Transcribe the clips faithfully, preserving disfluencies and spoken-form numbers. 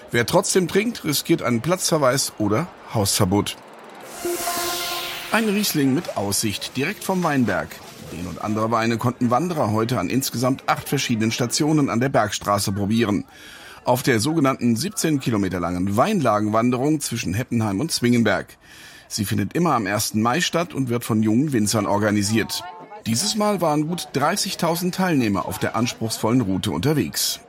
Wer trotzdem trinkt, riskiert einen Platzverweis oder Hausverbot. Ein Riesling mit Aussicht, direkt vom Weinberg. Den und andere Weine konnten Wanderer heute an insgesamt acht verschiedenen Stationen an der Bergstraße probieren. Auf der sogenannten siebzehn Kilometer langen Weinlagenwanderung zwischen Heppenheim und Zwingenberg. Sie findet immer am ersten Mai statt und wird von jungen Winzern organisiert. Dieses Mal waren gut dreißigtausend Teilnehmer auf der anspruchsvollen Route unterwegs.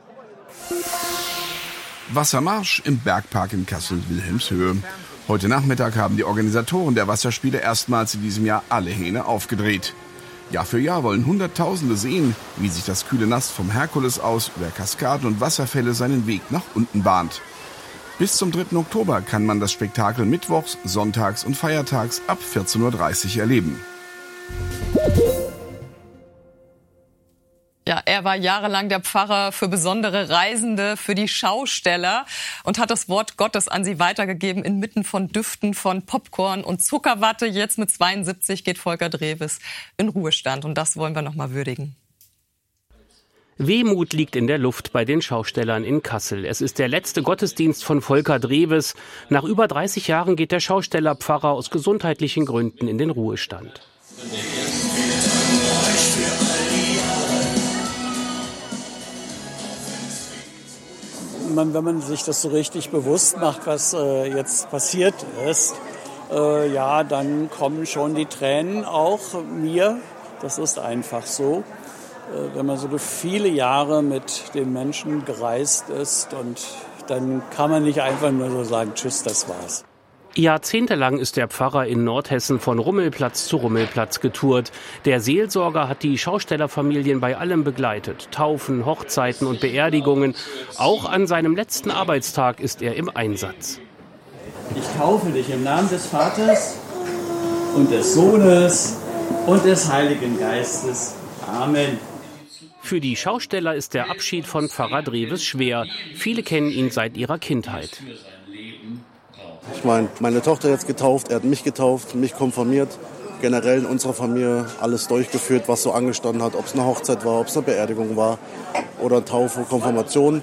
Wassermarsch im Bergpark in Kassel-Wilhelmshöhe. Heute Nachmittag haben die Organisatoren der Wasserspiele erstmals in diesem Jahr alle Hähne aufgedreht. Jahr für Jahr wollen Hunderttausende sehen, wie sich das kühle Nass vom Herkules aus über Kaskaden und Wasserfälle seinen Weg nach unten bahnt. Bis zum dritten Oktober kann man das Spektakel mittwochs, sonntags und feiertags ab vierzehn Uhr dreißig erleben. Ja, er war jahrelang der Pfarrer für besondere Reisende, für die Schausteller und hat das Wort Gottes an sie weitergegeben inmitten von Düften von Popcorn und Zuckerwatte. Jetzt mit zweiundsiebzig geht Volker Dreves in Ruhestand und das wollen wir noch mal würdigen. Wehmut liegt in der Luft bei den Schaustellern in Kassel. Es ist der letzte Gottesdienst von Volker Dreves. Nach über dreißig Jahren geht der Schaustellerpfarrer aus gesundheitlichen Gründen in den Ruhestand. Man, wenn man sich das so richtig bewusst macht, was äh, jetzt passiert ist, äh, ja, dann kommen schon die Tränen auch mir. Das ist einfach so. Äh, wenn man so viele Jahre mit den Menschen gereist ist und dann kann man nicht einfach nur so sagen, tschüss, das war's. Jahrzehntelang ist der Pfarrer in Nordhessen von Rummelplatz zu Rummelplatz getourt. Der Seelsorger hat die Schaustellerfamilien bei allem begleitet. Taufen, Hochzeiten und Beerdigungen. Auch an seinem letzten Arbeitstag ist er im Einsatz. Ich taufe dich im Namen des Vaters und des Sohnes und des Heiligen Geistes. Amen. Für die Schausteller ist der Abschied von Pfarrer Dreves schwer. Viele kennen ihn seit ihrer Kindheit. Ich meine, meine Tochter jetzt getauft, er hat mich getauft, mich konfirmiert. Generell in unserer Familie alles durchgeführt, was so angestanden hat. Ob es eine Hochzeit war, ob es eine Beerdigung war oder Taufe, Konfirmation.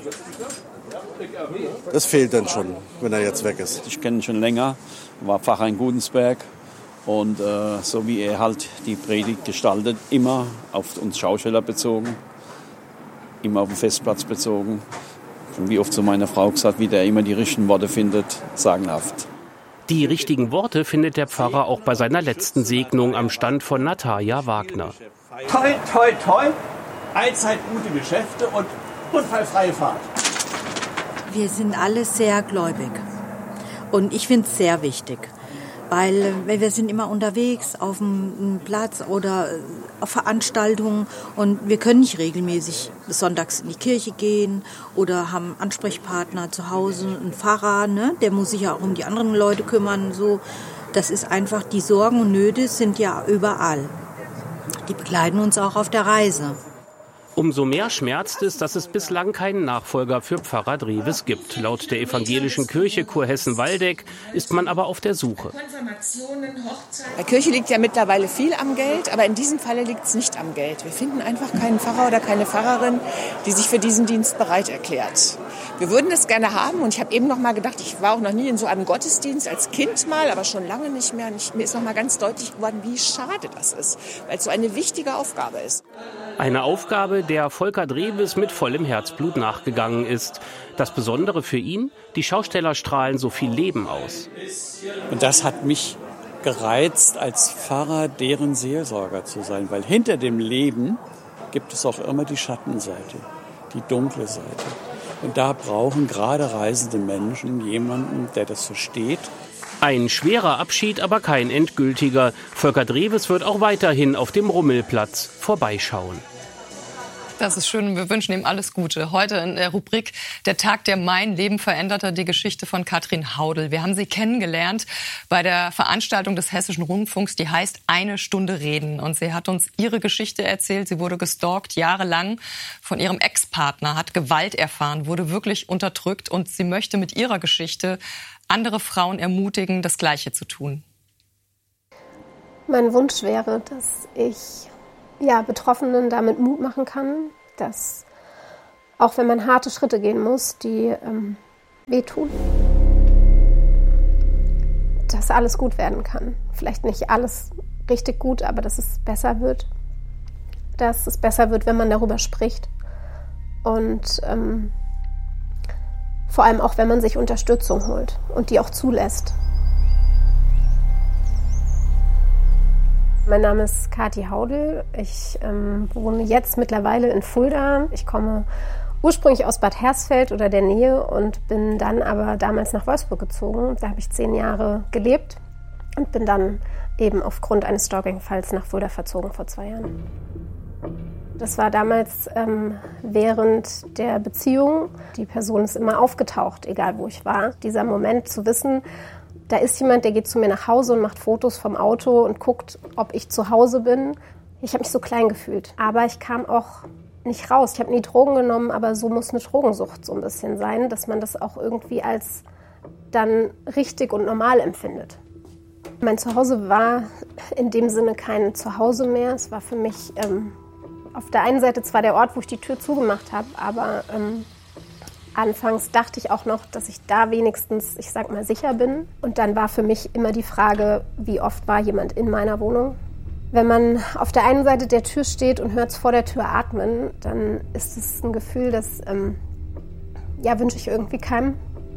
Das fehlt dann schon, wenn er jetzt weg ist. Ich kenne ihn schon länger, war Pfarrer in Gudensberg. Und äh, so wie er halt die Predigt gestaltet, immer auf uns Schausteller bezogen, immer auf den Festplatz bezogen. Und wie oft zu meiner Frau gesagt, wie der immer die richtigen Worte findet, sagenhaft. Die richtigen Worte findet der Pfarrer auch bei seiner letzten Segnung am Stand von Natalia Wagner. Toi, toi, toi, allzeit gute Geschäfte und unfallfreie Fahrt. Wir sind alle sehr gläubig und ich finde es sehr wichtig. Weil wir sind immer unterwegs auf dem Platz oder auf Veranstaltungen und wir können nicht regelmäßig sonntags in die Kirche gehen oder haben Ansprechpartner zu Hause, einen Pfarrer, ne? Der muss sich ja auch um die anderen Leute kümmern. So, das ist einfach, die Sorgen und Nöte sind ja überall. Die begleiten uns auch auf der Reise. Umso mehr schmerzt es, dass es bislang keinen Nachfolger für Pfarrer Dreves gibt. Laut der evangelischen Kirche Kurhessen-Waldeck ist man aber auf der Suche. Bei Kirche liegt ja mittlerweile viel am Geld, aber in diesem Falle liegt es nicht am Geld. Wir finden einfach keinen Pfarrer oder keine Pfarrerin, die sich für diesen Dienst bereit erklärt. Wir würden das gerne haben und ich habe eben noch mal gedacht, ich war auch noch nie in so einem Gottesdienst als Kind mal, aber schon lange nicht mehr. Und ich, mir ist noch mal ganz deutlich geworden, wie schade das ist, weil es so eine wichtige Aufgabe ist. Eine Aufgabe, der Volker Dreves mit vollem Herzblut nachgegangen ist. Das Besondere für ihn, die Schausteller strahlen so viel Leben aus. Und das hat mich gereizt, als Pfarrer deren Seelsorger zu sein, weil hinter dem Leben gibt es auch immer die Schattenseite, die dunkle Seite. Und da brauchen gerade reisende Menschen jemanden, der das versteht. Ein schwerer Abschied, aber kein endgültiger. Volker Dreves wird auch weiterhin auf dem Rummelplatz vorbeischauen. Das ist schön und wir wünschen ihm alles Gute. Heute in der Rubrik Der Tag, der mein Leben veränderte, die Geschichte von Katrin Haudel. Wir haben sie kennengelernt bei der Veranstaltung des Hessischen Rundfunks, die heißt Eine Stunde reden. Und sie hat uns ihre Geschichte erzählt. Sie wurde gestalkt jahrelang von ihrem Ex-Partner, hat Gewalt erfahren, wurde wirklich unterdrückt. Und sie möchte mit ihrer Geschichte andere Frauen ermutigen, das Gleiche zu tun. Mein Wunsch wäre, dass ich ja, Betroffenen damit Mut machen kann, dass auch wenn man harte Schritte gehen muss, die ähm, wehtun. Dass alles gut werden kann. Vielleicht nicht alles richtig gut, aber dass es besser wird. Dass es besser wird, wenn man darüber spricht. Und ähm, vor allem auch, wenn man sich Unterstützung holt und die auch zulässt. Mein Name ist Kathi Haudel. Ich ähm, wohne jetzt mittlerweile in Fulda. Ich komme ursprünglich aus Bad Hersfeld oder der Nähe und bin dann aber damals nach Wolfsburg gezogen. Da habe ich zehn Jahre gelebt und bin dann eben aufgrund eines Stalking-Falls nach Fulda verzogen vor zwei Jahren. Das war damals ähm, während der Beziehung. Die Person ist immer aufgetaucht, egal wo ich war. Dieser Moment zu wissen, da ist jemand, der geht zu mir nach Hause und macht Fotos vom Auto und guckt, ob ich zu Hause bin. Ich habe mich so klein gefühlt. Aber ich kam auch nicht raus. Ich habe nie Drogen genommen, aber so muss eine Drogensucht so ein bisschen sein, dass man das auch irgendwie als dann richtig und normal empfindet. Mein Zuhause war in dem Sinne kein Zuhause mehr. Es war für mich ähm, auf der einen Seite zwar der Ort, wo ich die Tür zugemacht habe, aber ähm, anfangs dachte ich auch noch, dass ich da wenigstens, ich sag mal, sicher bin. Und dann war für mich immer die Frage, wie oft war jemand in meiner Wohnung? Wenn man auf der einen Seite der Tür steht und hört es vor der Tür atmen, dann ist es ein Gefühl, das ähm, ja, wünsche ich irgendwie keinem.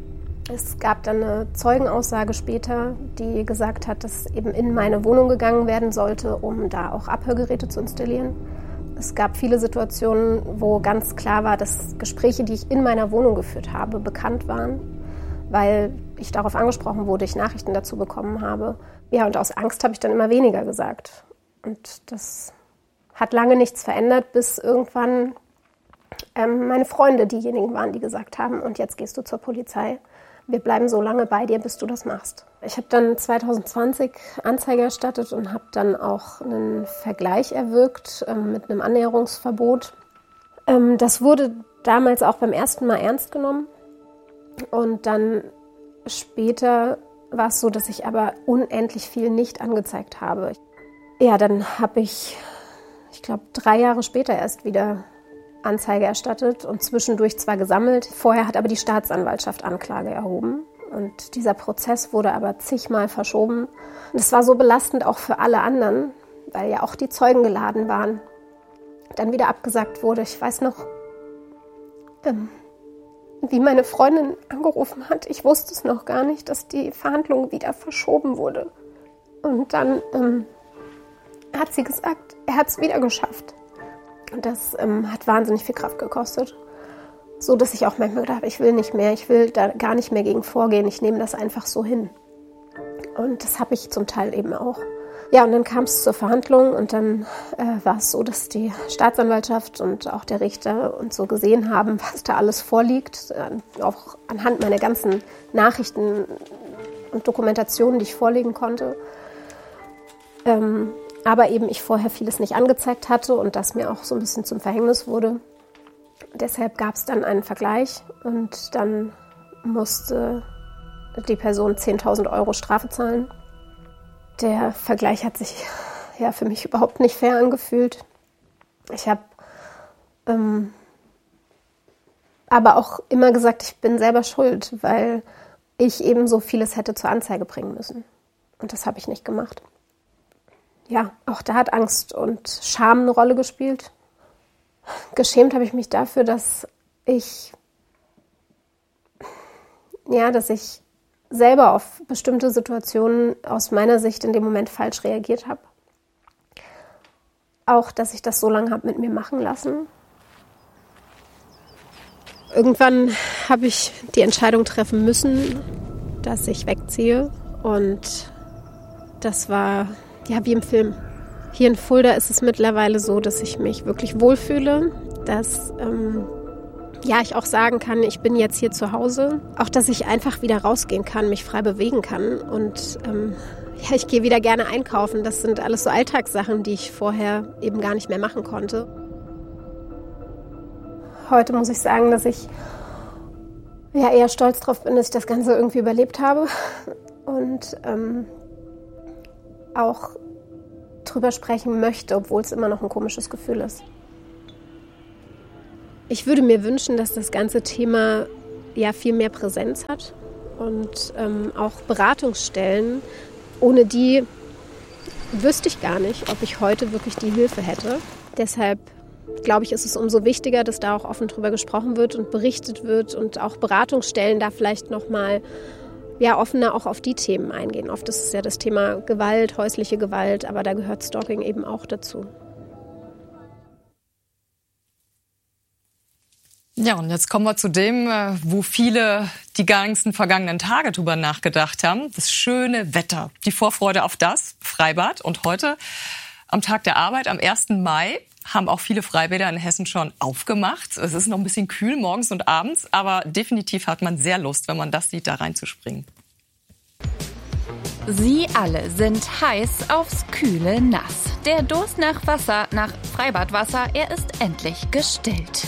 Es gab dann eine Zeugenaussage später, die gesagt hat, dass eben in meine Wohnung gegangen werden sollte, um da auch Abhörgeräte zu installieren. Es gab viele Situationen, wo ganz klar war, dass Gespräche, die ich in meiner Wohnung geführt habe, bekannt waren, weil ich darauf angesprochen wurde, ich Nachrichten dazu bekommen habe. Ja, und aus Angst habe ich dann immer weniger gesagt. Und das hat lange nichts verändert, bis irgendwann ähm, meine Freunde diejenigen waren, die gesagt haben, und jetzt gehst du zur Polizei. Wir bleiben so lange bei dir, bis du das machst. Ich habe dann zwanzig zwanzig Anzeige erstattet und habe dann auch einen Vergleich erwirkt ähm, mit einem Annäherungsverbot. Ähm, das wurde damals auch beim ersten Mal ernst genommen. Und dann später war es so, dass ich aber unendlich viel nicht angezeigt habe. Ja, dann habe ich, ich glaube, drei Jahre später erst wieder Anzeige erstattet und zwischendurch zwar gesammelt. Vorher hat aber die Staatsanwaltschaft Anklage erhoben. Und dieser Prozess wurde aber zigmal verschoben. Und es war so belastend auch für alle anderen, weil ja auch die Zeugen geladen waren. Dann wieder abgesagt wurde. Ich weiß noch, ähm, wie meine Freundin angerufen hat. Ich wusste es noch gar nicht, dass die Verhandlung wieder verschoben wurde. Und dann ähm, hat sie gesagt, er hat es wieder geschafft. Und das ähm, hat wahnsinnig viel Kraft gekostet. So, dass ich auch manchmal gedacht habe, ich will nicht mehr, ich will da gar nicht mehr gegen vorgehen, ich nehme das einfach so hin. Und das habe ich zum Teil eben auch. Ja, und dann kam es zur Verhandlung und dann äh, war es so, dass die Staatsanwaltschaft und auch der Richter uns so gesehen haben, was da alles vorliegt. Äh, auch anhand meiner ganzen Nachrichten und Dokumentationen, die ich vorlegen konnte. Ähm, aber eben ich vorher vieles nicht angezeigt hatte und das mir auch so ein bisschen zum Verhängnis wurde. Deshalb gab es dann einen Vergleich und dann musste die Person zehntausend Euro Strafe zahlen. Der Vergleich hat sich ja für mich überhaupt nicht fair angefühlt. Ich habe ähm, aber auch immer gesagt, ich bin selber schuld, weil ich eben so vieles hätte zur Anzeige bringen müssen. Und das habe ich nicht gemacht. Ja, auch da hat Angst und Scham eine Rolle gespielt. Geschämt habe ich mich dafür, dass ich, ja, dass ich selber auf bestimmte Situationen aus meiner Sicht in dem Moment falsch reagiert habe. Auch, dass ich das so lange habe mit mir machen lassen. Irgendwann habe ich die Entscheidung treffen müssen, dass ich wegziehe. Und das war ja wie im Film. Hier in Fulda ist es mittlerweile so, dass ich mich wirklich wohlfühle, dass ähm, ja, ich auch sagen kann, ich bin jetzt hier zu Hause. Auch, dass ich einfach wieder rausgehen kann, mich frei bewegen kann. Und ähm, ja, ich gehe wieder gerne einkaufen. Das sind alles so Alltagssachen, die ich vorher eben gar nicht mehr machen konnte. Heute muss ich sagen, dass ich ja eher stolz drauf bin, dass ich das Ganze irgendwie überlebt habe. Und ähm, auch drüber sprechen möchte, obwohl es immer noch ein komisches Gefühl ist. Ich würde mir wünschen, dass das ganze Thema ja viel mehr Präsenz hat und ähm, auch Beratungsstellen, ohne die wüsste ich gar nicht, ob ich heute wirklich die Hilfe hätte. Deshalb glaube ich, ist es umso wichtiger, dass da auch offen drüber gesprochen wird und berichtet wird und auch Beratungsstellen da vielleicht noch mal ja, offener auch auf die Themen eingehen. Oft ist es ja das Thema Gewalt, häusliche Gewalt, aber da gehört Stalking eben auch dazu. Ja, und jetzt kommen wir zu dem, wo viele die ganzen vergangenen Tage drüber nachgedacht haben. Das schöne Wetter, die Vorfreude auf das Freibad. Und heute, am Tag der Arbeit, am ersten Mai, haben auch viele Freibäder in Hessen schon aufgemacht. Es ist noch ein bisschen kühl morgens und abends, aber definitiv hat man sehr Lust, wenn man das sieht, da reinzuspringen. Sie alle sind heiß aufs kühle Nass. Der Durst nach Wasser, nach Freibadwasser, er ist endlich gestillt.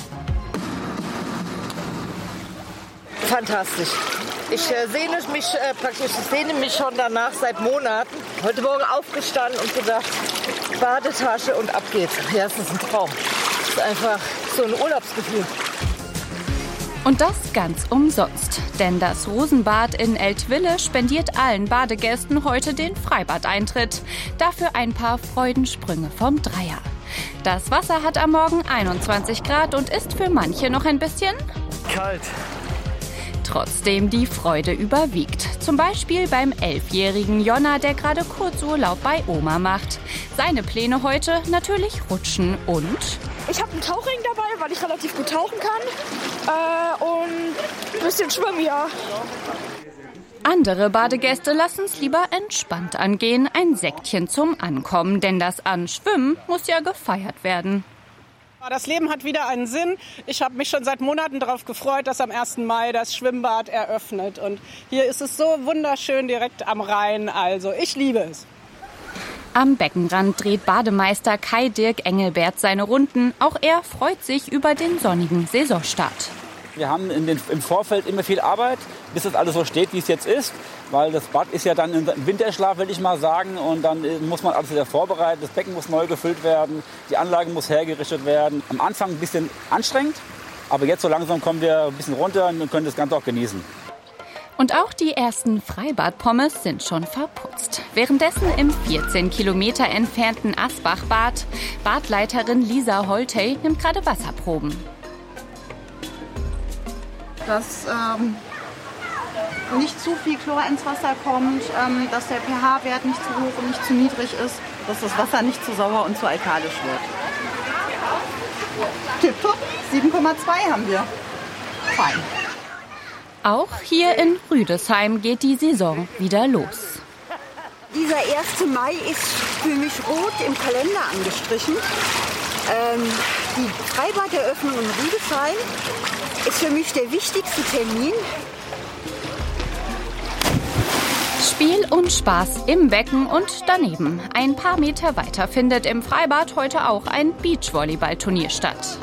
Fantastisch. Ich äh, sehne mich äh, praktisch, ich sehne mich schon danach seit Monaten. Heute Morgen aufgestanden und gedacht, Badetasche und ab geht's. Ja, es ist ein Traum. Es ist einfach so ein Urlaubsgefühl. Und das ganz umsonst. Denn das Rosenbad in Eltville spendiert allen Badegästen heute den Freibadeintritt. Dafür ein paar Freudensprünge vom Dreier. Das Wasser hat am Morgen einundzwanzig Grad und ist für manche noch ein bisschen kalt. Trotzdem die Freude überwiegt. Zum Beispiel beim elfjährigen Jonna, der gerade Kurzurlaub bei Oma macht. Seine Pläne heute natürlich rutschen und... Ich habe einen Tauchring dabei, weil ich relativ gut tauchen kann. Äh, und ein bisschen schwimmen, ja. Andere Badegäste lassen es lieber entspannt angehen. Ein Säckchen zum Ankommen, denn das Anschwimmen muss ja gefeiert werden. Das Leben hat wieder einen Sinn. Ich habe mich schon seit Monaten darauf gefreut, dass am ersten Mai das Schwimmbad eröffnet. Und hier ist es so wunderschön direkt am Rhein. Also ich liebe es. Am Beckenrand dreht Bademeister Kai-Dirk Engelbert seine Runden. Auch er freut sich über den sonnigen Saisonstart. Wir haben in den, im Vorfeld immer viel Arbeit, bis das alles so steht, wie es jetzt ist. Weil das Bad ist ja dann im Winterschlaf, will ich mal sagen. Und dann muss man alles wieder vorbereiten. Das Becken muss neu gefüllt werden. Die Anlage muss hergerichtet werden. Am Anfang ein bisschen anstrengend. Aber jetzt so langsam kommen wir ein bisschen runter und können das Ganze auch genießen. Und auch die ersten Freibadpommes sind schon verputzt. Währenddessen im vierzehn Kilometer entfernten Asbachbad. Badleiterin Lisa Holtey nimmt gerade Wasserproben. Dass ähm, nicht zu viel Chlor ins Wasser kommt, ähm, dass der pH-Wert nicht zu hoch und nicht zu niedrig ist, dass das Wasser nicht zu sauer und zu alkalisch wird. Tipptopp, sieben Komma zwei haben wir. Fein. Auch hier in Rüdesheim geht die Saison wieder los. Dieser erste Mai ist für mich rot im Kalender angestrichen. Ähm, die Freibaderöffnung in Rüdesheim ist für mich der wichtigste Termin. Spiel und Spaß im Becken und daneben. Ein paar Meter weiter findet im Freibad heute auch ein Beachvolleyballturnier statt.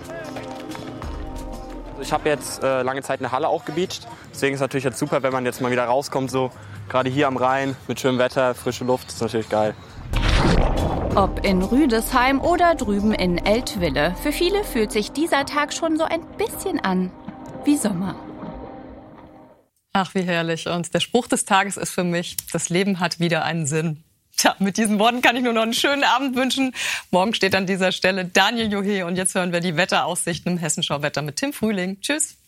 Ich habe jetzt äh, lange Zeit in der Halle auch gebeacht. Deswegen ist es natürlich jetzt super, wenn man jetzt mal wieder rauskommt, so gerade hier am Rhein mit schönem Wetter, frische Luft, das ist natürlich geil. Ob in Rüdesheim oder drüben in Eltville, für viele fühlt sich dieser Tag schon so ein bisschen an wie Sommer. Ach, wie herrlich. Und der Spruch des Tages ist für mich, das Leben hat wieder einen Sinn. Tja, mit diesen Worten kann ich nur noch einen schönen Abend wünschen. Morgen steht an dieser Stelle Daniel Johe und jetzt hören wir die Wetteraussichten im Hessenschau Wetter mit Tim Frühling. Tschüss.